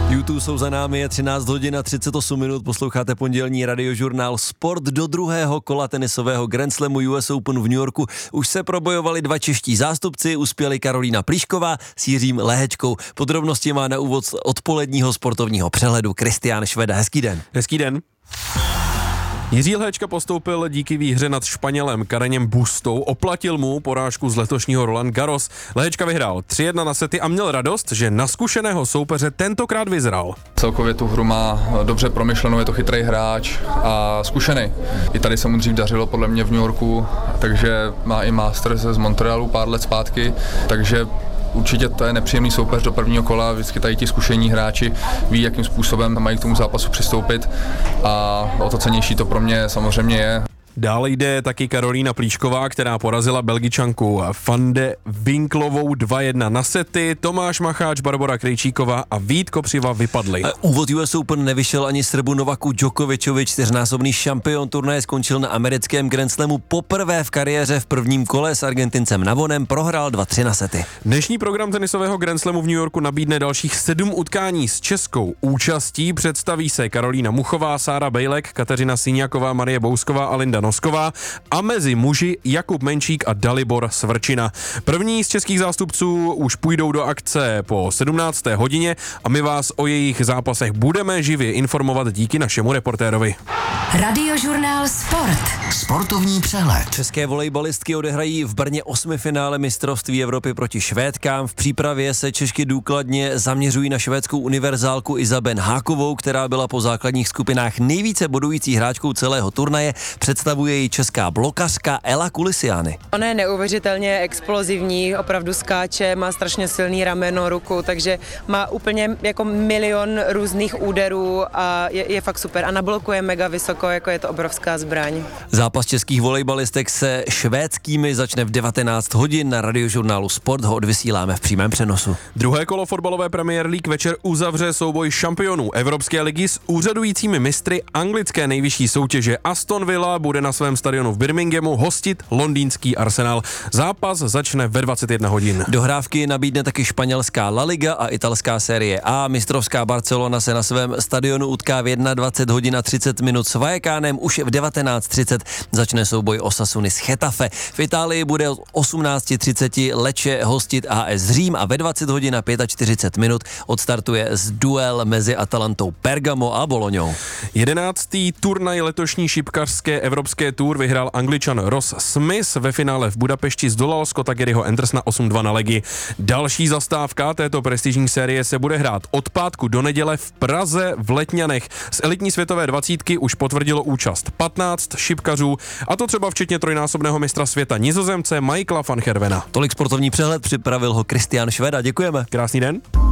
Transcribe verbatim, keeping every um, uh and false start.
YouTube jsou za námi, je třináct hodin a třicet osm minut, posloucháte pondělní radiožurnál Sport. Do druhého kola tenisového Grand Slamu U S Open v New Yorku už se probojovali dva čeští zástupci, uspěli Karolína Plíšková s Jiřím Lehečkou. Podrobnosti má na úvod odpoledního sportovního přehledu Kristián Šveda. Hezký den. Hezký den. Jiří Lehečka postoupil díky výhře nad Španělem Kareněm Bustou, oplatil mu porážku z letošního Roland Garros. Lehečka vyhrál tři jedna na sety a měl radost, že na zkušeného soupeře tentokrát vyzral. Celkově tu hru má dobře promyšlenou, je to chytrý hráč a zkušený. I tady se mu dřív dařilo podle mě v New Yorku, takže má i Masters z Montrealu pár let zpátky, takže určitě to je nepříjemný soupeř do prvního kola, vždycky tady ti zkušení hráči ví, jakým způsobem mají k tomu zápasu přistoupit a o to cennější to pro mě samozřejmě je. Dále jde taky Karolína Plíšková, která porazila Belgičanku Van de Winklovou dva jedna na sety. Tomáš Macháč, Barbora Krejčíková a Vít Kopřiva vypadli. Úvod U S Open nevyšel ani Srbu Novaku Djokovičovi, čtyřnásobný šampion turnaje skončil na americkém Grand Slamu poprvé v kariéře v prvním kole s Argentincem Navonem, prohrál dva tři na sety. Dnešní program tenisového Grand Slamu v New Yorku nabídne dalších sedm utkání s českou účastí. Představí se Karolína Muchová, Sára Bejlek, Kateřina Síňaková, Marie Bousková a Linda Nosková a mezi muži Jakub Menčík a Dalibor Svrčina. První z českých zástupců už půjdou do akce po sedmnácté hodině a my vás o jejich zápasech budeme živě informovat díky našemu reportérovi. Radiožurnál Sport. Sportovní přehled. České volejbalistky odehrají v Brně osmifinále mistrovství Evropy proti Švédkám. V přípravě se Češky důkladně zaměřují na švédskou univerzálku Isaben Hákovou, která byla po základních skupinách nejvíce bodující hráčkou celého turnaje. Představuje ji česká blokařka Ela Kulisiány. Ona je neuvěřitelně explozivní, opravdu skáče, má strašně silný rameno, ruku, takže má úplně jako milion různých úderů a je, je fakt super a nablokuje mega vysoko, jako je to obrovská zbraň. Zápas českých volejbalistek se švédskými začne v devatenáct hodin. Na radiožurnálu Sport ho odvysíláme v přímém přenosu. Druhé kolo fotbalové Premier League večer uzavře souboj šampionů Evropské ligy s úřadujícími mistry anglické nejvyšší soutěže. Aston Villa bude na svém stadionu v Birminghamu hostit londýnský Arsenal. Zápas začne ve dvacet jedna hodin. Dohrávky nabídne taky španělská La Liga a italská série A. Mistrovská Barcelona se na svém stadionu utká v dvacet jedna hodin a třicet minut s Vallecánem. Už v devatenáct třicet začne souboj Osasuny s Getafe. V Itálii bude od osmnáct třicet Lecce hostit A S Řím a ve dvacet hodin a čtyřicet pět minut odstartuje z duel mezi Atalantou Bergamo a Boloňou. Jedenáctý turnaj letošní šipkařské Evropské tour vyhrál Angličan Ross Smith. Ve finále v Budapešti zdolal Scotta Garyho Andersona osm dva na legy. Další zastávka této prestižní série se bude hrát od pátku do neděle v Praze v Letňanech. Z elitní světové dvacítky už potvrdilo účast patnáct šipkařů, a to třeba včetně trojnásobného mistra světa Nizozemce Michaela van Gerwena. Tolik sportovní přehled, připravil ho Kristián Šveda. Děkujeme. Krásný den.